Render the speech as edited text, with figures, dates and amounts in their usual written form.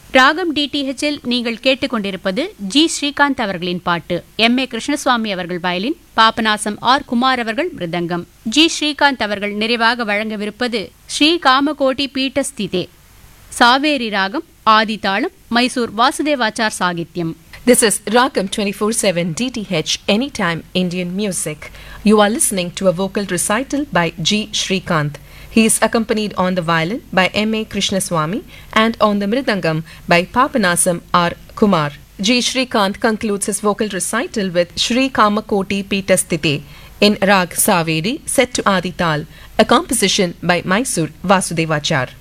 ராகம் டிடிஹெச்சில் நீங்கள் கேட்டுக்கொண்டிருப்பது ஜி ஸ்ரீகாந்த் அவர்களின் பாட்டு. எம்.ஏ. கிருஷ்ணசுவாமி அவர்கள் வயலின், பாபநாசம் ஆர். குமார் அவர்கள் மிருதங்கம். ஜி ஸ்ரீகாந்த் அவர்கள் நிறைவாக வழங்கவிருப்பது ஸ்ரீ காமகோட்டி பீட்டஸ்திதே, சாவேரி ராகம், ஆதிதாளம், Mysore Vasudevachar சாகித்யம். This is Ragam 24/7 DTH Anytime Indian Music. You are listening to a vocal recital by G. Srikanth. He is accompanied on the violin by M.A. Krishnaswamy and on the mridangam by Papanasam R. Kumar. G. Srikanth concludes his vocal recital with Shri Kamakoti Pītasthite in Rag Saveri set to Adi Tal, a composition by Mysore Vasudevachar.